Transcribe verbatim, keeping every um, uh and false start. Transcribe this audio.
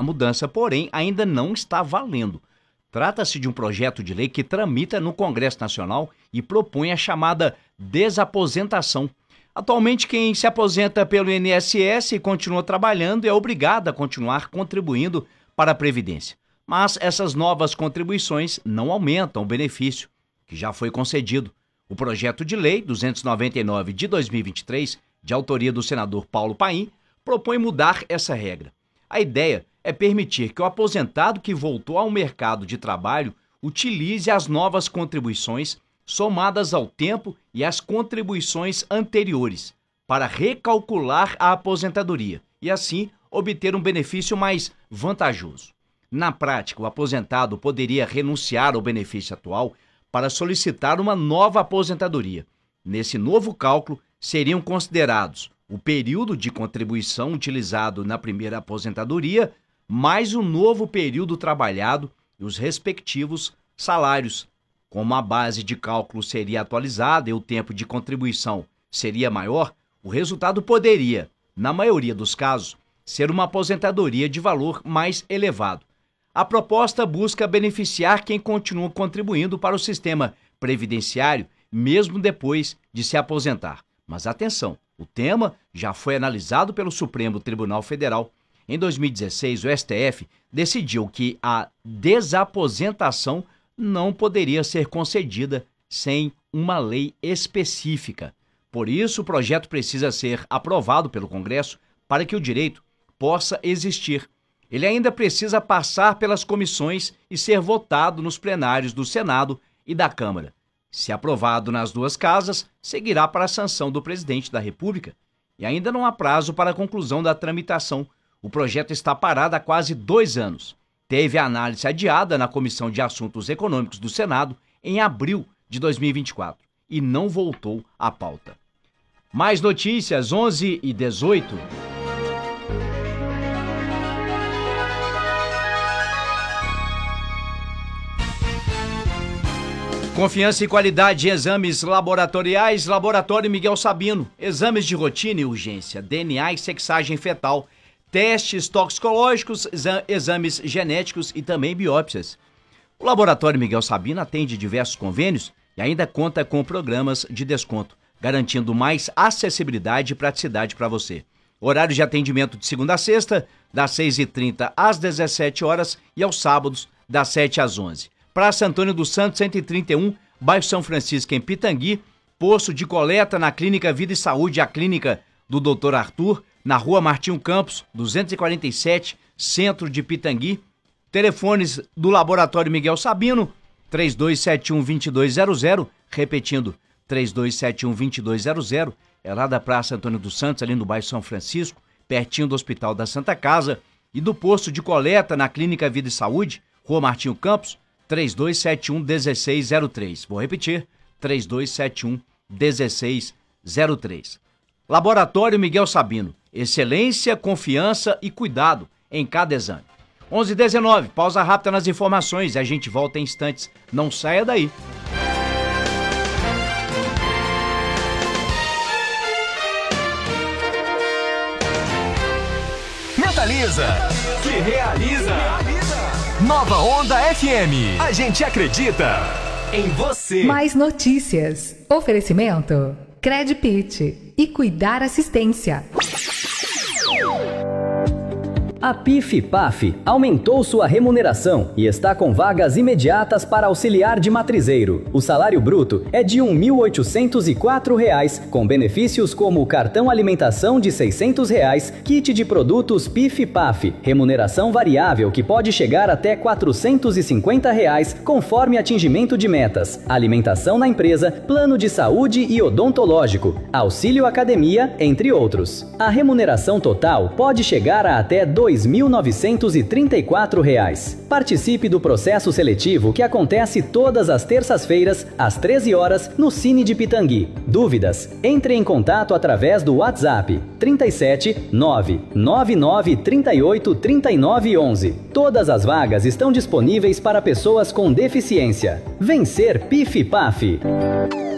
mudança, porém, ainda não está valendo. Trata-se de um projeto de lei que tramita no Congresso Nacional e propõe a chamada desaposentação. Atualmente, quem se aposenta pelo I N S S e continua trabalhando é obrigado a continuar contribuindo para a Previdência. Mas essas novas contribuições não aumentam o benefício que já foi concedido. O projeto de lei duzentos e noventa e nove de dois mil e vinte e três, de autoria do senador Paulo Paim, propõe mudar essa regra. A ideia é permitir que o aposentado que voltou ao mercado de trabalho utilize as novas contribuições somadas ao tempo e às contribuições anteriores para recalcular a aposentadoria e, assim, obter um benefício mais vantajoso. Na prática, o aposentado poderia renunciar ao benefício atual para solicitar uma nova aposentadoria. Nesse novo cálculo, seriam considerados o período de contribuição utilizado na primeira aposentadoria, mais o novo período trabalhado e os respectivos salários. Como a base de cálculo seria atualizada e o tempo de contribuição seria maior, o resultado poderia, na maioria dos casos, ser uma aposentadoria de valor mais elevado. A proposta busca beneficiar quem continua contribuindo para o sistema previdenciário, mesmo depois de se aposentar. Mas atenção, o tema já foi analisado pelo Supremo Tribunal Federal. Em dois mil e dezesseis, o S T F decidiu que a desaposentação não poderia ser concedida sem uma lei específica. Por isso, o projeto precisa ser aprovado pelo Congresso para que o direito possa existir. Ele ainda precisa passar pelas comissões e ser votado nos plenários do Senado e da Câmara. Se aprovado nas duas casas, seguirá para a sanção do presidente da República. E ainda não há prazo para a conclusão da tramitação. O projeto está parado há quase dois anos. Teve a análise adiada na Comissão de Assuntos Econômicos do Senado em abril de dois mil e vinte e quatro e não voltou à pauta. Mais notícias, onze e dezoito. Confiança e qualidade em exames laboratoriais, Laboratório Miguel Sabino. Exames de rotina e urgência, D N A e sexagem fetal, testes toxicológicos, exames genéticos e também biópsias. O Laboratório Miguel Sabino atende diversos convênios e ainda conta com programas de desconto, garantindo mais acessibilidade e praticidade para você. Horário de atendimento de segunda a sexta, das seis e trinta às dezessete horas e aos sábados, das sete às onze. Praça Antônio dos Santos, cento e trinta e um, bairro São Francisco, em Pitangui. Posto de coleta na Clínica Vida e Saúde, a clínica do doutor Arthur, na Rua Martinho Campos, duzentos e quarenta e sete, centro de Pitangui. Telefones do Laboratório Miguel Sabino, três dois sete um, dois dois zero zero, repetindo, três dois sete um, dois dois zero zero, é lá da Praça Antônio dos Santos, ali no bairro São Francisco, pertinho do Hospital da Santa Casa, e do posto de coleta na Clínica Vida e Saúde, Rua Martinho Campos, três dois sete um, um seis zero três. Vou repetir, três dois sete um, um seis zero três. Laboratório Miguel Sabino, excelência, confiança e cuidado em cada exame. onze e dezenove, pausa rápida nas informações e a gente volta em instantes. Não saia daí. Mentaliza, que realiza. Nova Onda F M. A gente acredita em você. Mais notícias. Oferecimento Credpit e Cuidar Assistência. A P I F P A F aumentou sua remuneração e está com vagas imediatas para auxiliar de matrizeiro. O salário bruto é de um mil oitocentos e quatro reais, com benefícios como cartão alimentação de seiscentos reais, kit de produtos P I F P A F, remuneração variável que pode chegar até quatrocentos e cinquenta reais, conforme atingimento de metas, alimentação na empresa, plano de saúde e odontológico, auxílio academia, entre outros. A remuneração total pode chegar a até dois mil novecentos e trinta e quatro reais. Participe do processo seletivo que acontece todas as terças-feiras, às treze horas, no Cine de Pitangui. Dúvidas? Entre em contato através do WhatsApp trinta e sete, nove nove nove, trinta e oito, trinta e nove, onze. Todas as vagas estão disponíveis para pessoas com deficiência. Vencer P I F P A F.